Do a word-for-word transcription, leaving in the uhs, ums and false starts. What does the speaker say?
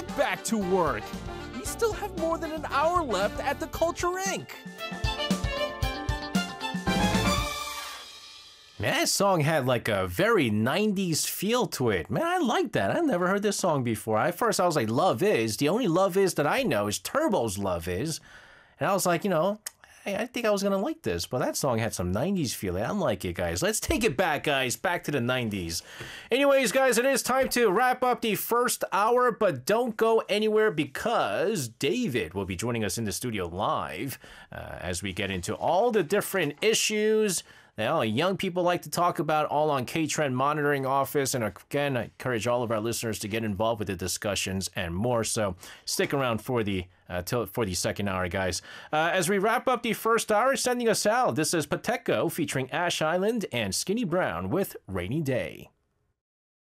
back to work. We still have more than an hour left at the Culture Incorporated. Man, that song had like a very nineties feel to it. Man, I like that. I never heard this song before. At first, I was like, Love Is. The only Love Is that I know is Turbo's Love Is. And I was like, you know, hey, I think I was going to like this. But that song had some nineties feel. I like it, guys. Let's take it back, guys. Back to the nineties. Anyways, guys, it is time to wrap up the first hour. But don't go anywhere because David will be joining us in the studio live uh, as we get into all the different issues Now, young people like to talk about all on K-Trend Monitoring Office. And again, I encourage all of our listeners to get involved with the discussions and more. So stick around for the uh, till, for the second hour, guys. Uh, as we wrap up the first hour, sending us out, this is Pateco featuring Ash Island and Skinny Brown with Rainy Day.